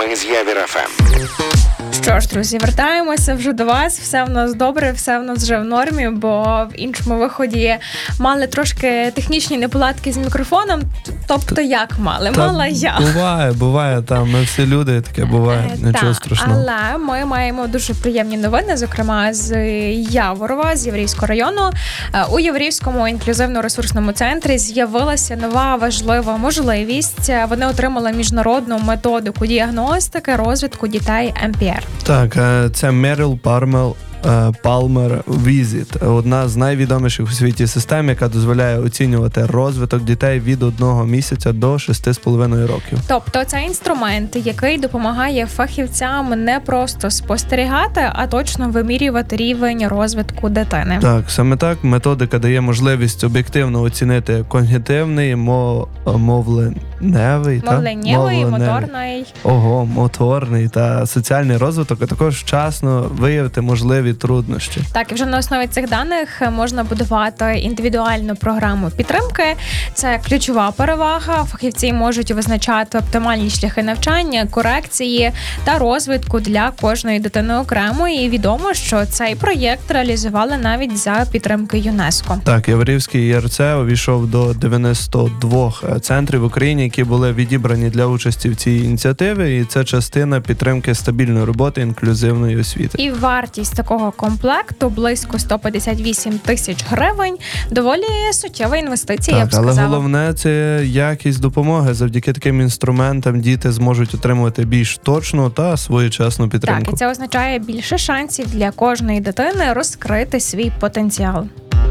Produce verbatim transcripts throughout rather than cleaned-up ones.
Ми з Явір еф ем. Що ж, друзі, вертаємося вже до вас. Все в нас добре, все в нас вже в нормі, бо в іншому виході мали трошки технічні неполадки з мікрофоном. Тобто як мали? Та Мала я. Буває, буває, там ми всі люди, таке буває, нічого Та, страшного. але ми маємо дуже приємні новини, зокрема з Яворова, з Яворівського району. У Яворівському інклюзивно-ресурсному центрі з'явилася нова важлива можливість. Вони отримали міжнародну методику діагностики розвитку дітей ем пі ар. Так, це Меріл Пармел Палмер Візіт, одна з найвідоміших у світі систем, яка дозволяє оцінювати розвиток дітей від одного місяця до шести з половиною років. Тобто це інструмент, який допомагає фахівцям не просто спостерігати, а точно вимірювати рівень розвитку дитини. Так, саме так, методика дає можливість об'єктивно оцінити когнітивний, мо... мовленевий, та? Мовленнєвий, моторний. Ого, моторний та соціальний розвиток, а також вчасно виявити можливі труднощі. Так, і вже на основі цих даних можна будувати індивідуальну програму підтримки. Це ключова перевага. Фахівці можуть визначати оптимальні шляхи навчання, корекції та розвитку для кожної дитини окремо. І відомо, що цей проєкт реалізували навіть за підтримки ЮНЕСКО. Так, Яворівський і ер це увійшов до дев'яносто двох центрів в Україні, які були відібрані для участі в цій ініціативі, і це частина підтримки стабільної роботи інклюзивної освіти. І вартість такого комплекту близько сто п'ятдесят вісім тисяч гривень. Доволі суттєва інвестиція, я б Так, але сказала. головне – це якість допомоги. Завдяки таким інструментам діти зможуть отримувати більш точну та своєчасну підтримку. Так, і це означає більше шансів для кожної дитини розкрити свій потенціал.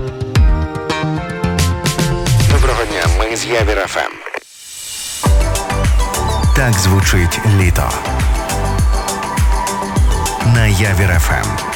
Доброго дня, ми з Явір еф ем. Так звучить літо. На Явір еф ем.